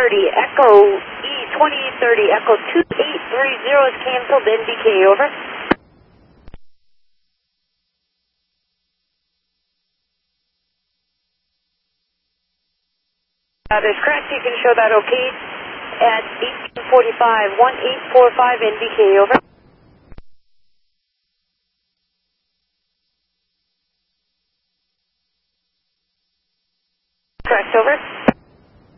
Echo E2830, Echo 2830 is canceled, NDK, over. There's correct, you can show that okay at 1845, 1845 NDK, over.